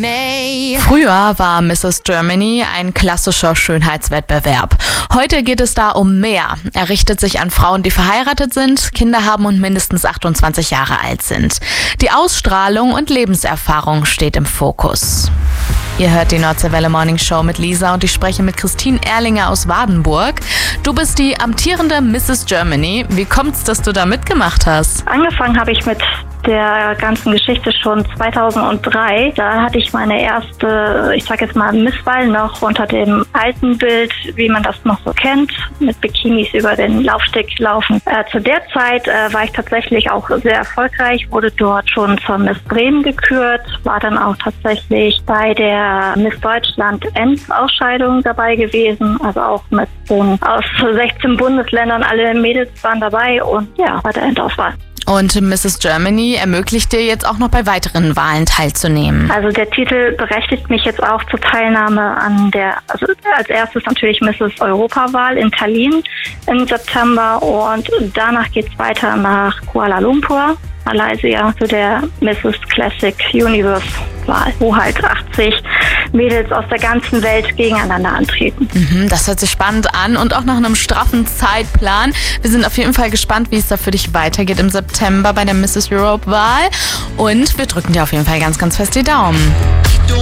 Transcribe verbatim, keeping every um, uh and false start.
Früher war Misses Germany ein klassischer Schönheitswettbewerb. Heute geht es da um mehr. Er richtet sich an Frauen, die verheiratet sind, Kinder haben und mindestens achtundzwanzig Jahre alt sind. Die Ausstrahlung und Lebenserfahrung steht im Fokus. Ihr hört die Nordseewelle Morning Show mit Lisa und ich spreche mit Christine Erlinger aus Wadenburg. Du bist die amtierende Misses Germany. Wie kommt's, dass du da mitgemacht hast? Angefangen habe ich mit der ganzen Geschichte schon zweitausenddrei. Da hatte ich meine erste, ich sag jetzt mal, Misswahl noch unter dem alten Bild, wie man das noch so kennt, mit Bikinis über den Laufsteg laufen. Äh, zu der Zeit äh, war ich tatsächlich auch sehr erfolgreich, wurde dort schon zur Miss Bremen gekürt, war dann auch tatsächlich bei der Miss Deutschland Endausscheidung dabei gewesen, also auch mit den aus sechzehn Bundesländern, alle Mädels waren dabei und ja, bei der Endauswahl. Und Misses Germany ermöglicht dir jetzt auch noch bei weiteren Wahlen teilzunehmen. Also der Titel berechtigt mich jetzt auch zur Teilnahme an der, also als erstes natürlich Misses Europawahl in Tallinn im September und danach geht es weiter nach Kuala Lumpur, Malaysia, zu der Misses Classic Universe Wahl, wo halt achtzig Mädels aus der ganzen Welt gegeneinander antreten. Mhm, das hört sich spannend an und auch nach einem straffen Zeitplan. Wir sind auf jeden Fall gespannt, wie es da für dich weitergeht im September bei der Misses Europe Wahl und wir drücken dir auf jeden Fall ganz, ganz fest die Daumen.